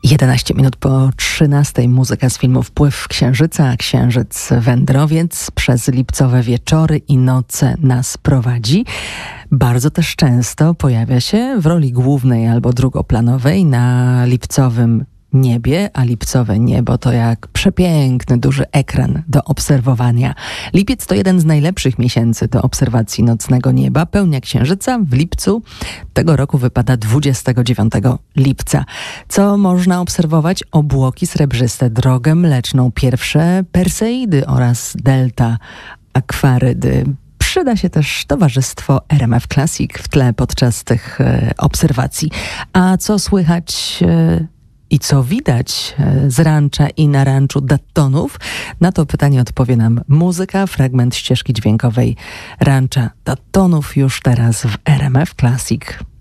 11 minut po 13. Muzyka z filmu Wpływ Księżyca, a Księżyc Wędrowiec przez lipcowe wieczory i noce nas prowadzi. Bardzo też często pojawia się w roli głównej albo drugoplanowej na lipcowym niebie, a lipcowe niebo to jak przepiękny, duży ekran do obserwowania. Lipiec to jeden z najlepszych miesięcy do obserwacji nocnego nieba. Pełnia księżyca w lipcu tego roku wypada 29 lipca. Co można obserwować? Obłoki srebrzyste, drogę mleczną, pierwsze Perseidy oraz delta akwarydy. Przyda się też towarzystwo RMF Classic w tle podczas tych obserwacji. A co słychać i co widać z rancza i na ranczu Dattonów? Na to pytanie odpowie nam muzyka, fragment ścieżki dźwiękowej rancza Dattonów już teraz w RMF Classic.